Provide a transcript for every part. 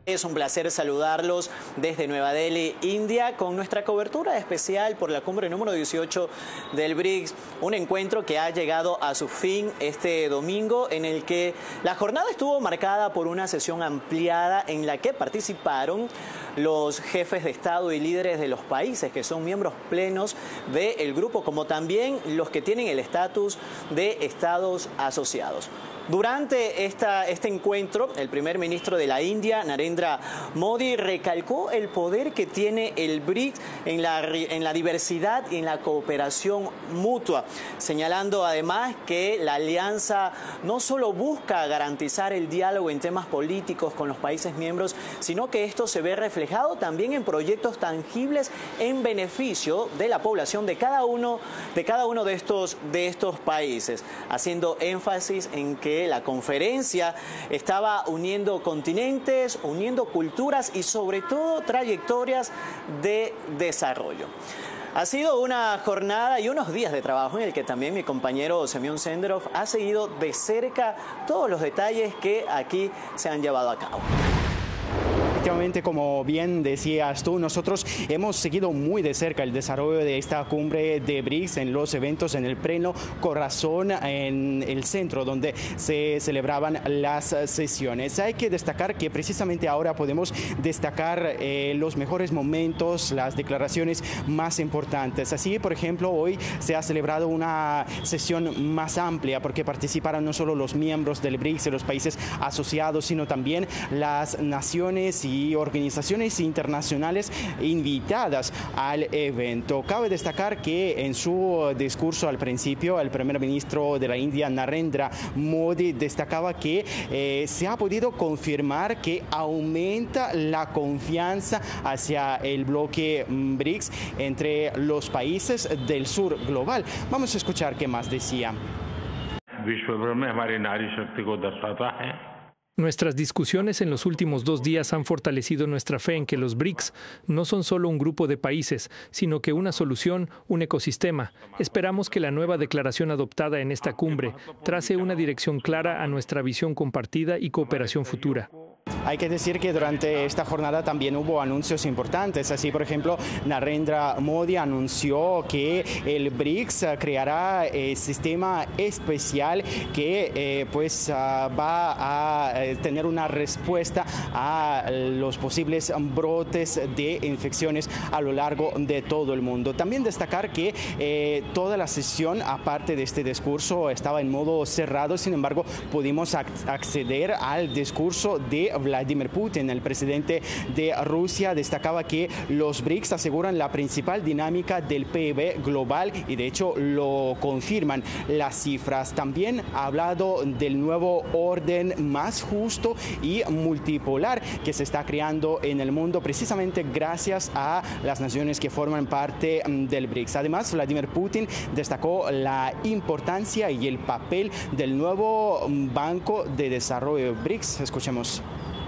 Es un placer saludarlos desde Nueva Delhi, India, con nuestra cobertura especial por la cumbre número 18 del BRICS, un encuentro que ha llegado a su fin este domingo, en el que la jornada estuvo marcada por una sesión ampliada en la que participaron los jefes de Estado y líderes de los países que son miembros plenos del grupo, como también los que tienen el estatus de estados asociados. Durante este encuentro, el primer ministro de la India, Narendra Modi, recalcó el poder que tiene el BRICS en la diversidad y en la cooperación mutua, señalando además que la alianza no solo busca garantizar el diálogo en temas políticos con los países miembros, sino que esto se ve reflejado también en proyectos tangibles en beneficio de la población de cada uno de estos países, haciendo énfasis en que la conferencia estaba uniendo continentes, uniendo culturas y sobre todo trayectorias de desarrollo. Ha sido una jornada y unos días de trabajo en el que también mi compañero Semyon Senderov ha seguido de cerca todos los detalles que aquí se han llevado a cabo. Efectivamente, como bien decías tú, nosotros hemos seguido muy de cerca el desarrollo de esta cumbre de BRICS en los eventos en el pleno corazón, en el centro donde se celebraban las sesiones. Hay que destacar que precisamente ahora podemos destacar los mejores momentos, las declaraciones más importantes. Así, por ejemplo, hoy se ha celebrado una sesión más amplia porque participaron no solo los miembros del BRICS y los países asociados, sino también las naciones y organizaciones internacionales invitadas al evento. Cabe destacar que en su discurso al principio, el primer ministro de la India, Narendra Modi, destacaba que se ha podido confirmar que aumenta la confianza hacia el bloque BRICS entre los países del sur global. Vamos a escuchar qué más decía. Nuestras discusiones en los últimos 2 días han fortalecido nuestra fe en que los BRICS no son solo un grupo de países, sino que una solución, un ecosistema. Esperamos que la nueva declaración adoptada en esta cumbre trace una dirección clara a nuestra visión compartida y cooperación futura. Hay que decir que durante esta jornada también hubo anuncios importantes. Así, por ejemplo, Narendra Modi anunció que el BRICS creará sistema especial que va a tener una respuesta a los posibles brotes de infecciones a lo largo de todo el mundo. También destacar que toda la sesión, aparte de este discurso, estaba en modo cerrado. Sin embargo, pudimos acceder al discurso de Vladimir Putin. El presidente de Rusia destacaba que los BRICS aseguran la principal dinámica del PIB global y de hecho lo confirman las cifras. También ha hablado del nuevo orden más justo y multipolar que se está creando en el mundo precisamente gracias a las naciones que forman parte del BRICS. Además, Vladimir Putin destacó la importancia y el papel del nuevo Banco de Desarrollo BRICS. Escuchemos.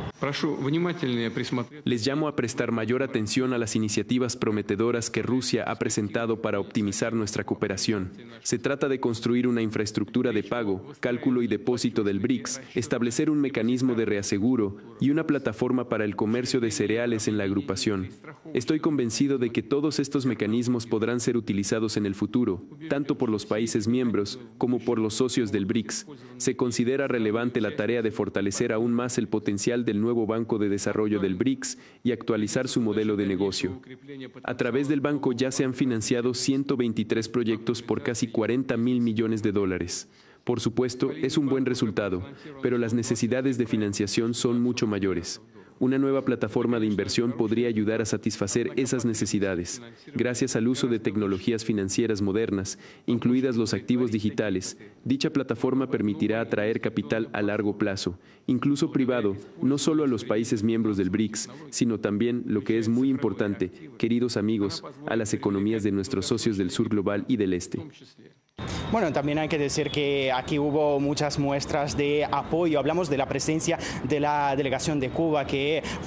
Les llamo a prestar mayor atención a las iniciativas prometedoras que Rusia ha presentado para optimizar nuestra cooperación. Se trata de construir una infraestructura de pago, cálculo y depósito del BRICS, establecer un mecanismo de reaseguro y una plataforma para el comercio de cereales en la agrupación. Estoy convencido de que todos estos mecanismos podrán ser utilizados en el futuro, tanto por los países miembros como por los socios del BRICS. Se considera relevante la tarea de fortalecer aún más el potencial del nuevo Banco de Desarrollo del BRICS y actualizar su modelo de negocio. A través del banco ya se han financiado 123 proyectos por casi $40.000 millones. Por supuesto, es un buen resultado, pero las necesidades de financiación son mucho mayores. Una nueva plataforma de inversión podría ayudar a satisfacer esas necesidades. Gracias al uso de tecnologías financieras modernas, incluidas los activos digitales, dicha plataforma permitirá atraer capital a largo plazo, incluso privado, no solo a los países miembros del BRICS, sino también, lo que es muy importante, queridos amigos, a las economías de nuestros socios del sur global y del este. Bueno, también hay que decir que aquí hubo muchas muestras de apoyo. Hablamos de la presencia de la delegación de Cuba, que